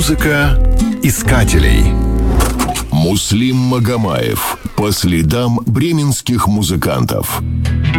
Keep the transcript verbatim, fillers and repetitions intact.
Музыка искателей. Муслим Магомаев. По следам бременских музыкантов.